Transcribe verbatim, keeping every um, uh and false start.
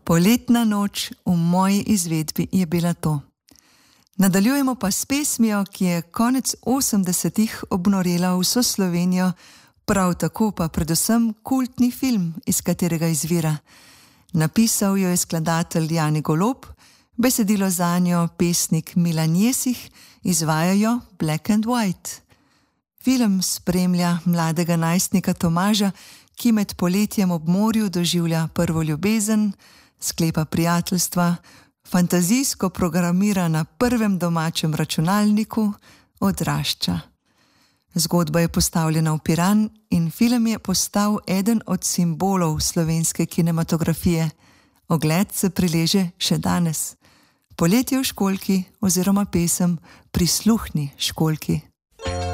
Poletna noč v moji izvedbi je bila to. Nadaljujemo pa s pesmijo, ki je konec osemdesetih obnorela vso Slovenijo, prav tako pa predvsem kultni film, iz katerega izvira. Napisal jo je skladatelj Jani Golob, besedilo zanjo pesnik Milan Jesih, izvajajo Black and White. Film spremlja mladega najstnika Tomaža, ki med poletjem ob morju doživlja prvo ljubezen, sklepa prijateljstva, fantazijsko programira na prvem domačem računalniku, odrašča. Zgodba je postavljena v Piran in film je postal eden od simbolov slovenske kinematografije. Ogled se prileže še danes. Poletje v školjki oziroma pesem Prisluhni školjki.